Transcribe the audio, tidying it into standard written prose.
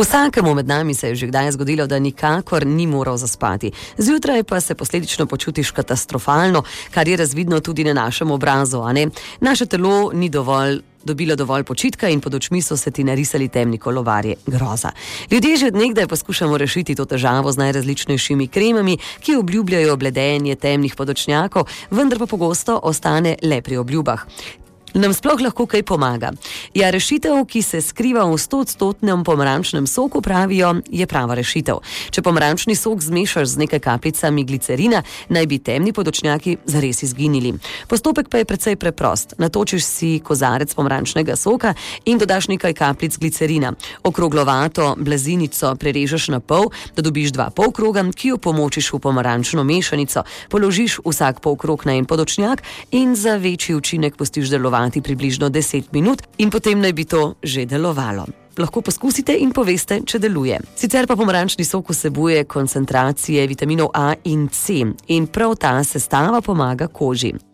Vsakemu med nami se je že kdaj zgodilo, da nikakor ni moral zaspati. Zjutraj pa se posledično počutiš katastrofalno, kar je razvidno tudi na našem obrazu, a ne? Naše telo ni dobilo dovolj počitka in pod očmi so se ti narisali temni kolobarji. Groza. Ljudje že od nekdaj poskušamo rešiti to težavo z najrazličnejšimi kremami, ki obljubljajo bledenje temnih podočnjakov, vendar pa pogosto ostane le pri obljubah. Nam sploh lahko kaj pomaga? Ja, rešitev, ki se skriva v 100% pomarančnem soku, pravijo, je prava rešitev. Če pomarančni sok zmešaš z nekaj kapljicami glicerina, naj bi temni podočnjaki zares izginili. Postopek pa je precej preprost. Natočiš si kozarec pomarančnega soka in dodaš nekaj kapljic glicerina. Okroglovato blazinico prerežeš na pol, da dobiš 2 polkroga, ki jo pomočiš v pomarančno mešanico. Položiš vsak polkrog na en podočnjak in za večji učinek pustiš delovati približno 10 minut in potem naj bi to že delovalo. Lahko poskusite in poveste, če deluje. Sicer pa pomarančni sok vsebuje koncentracije vitaminov A in C in prav ta sestava pomaga koži.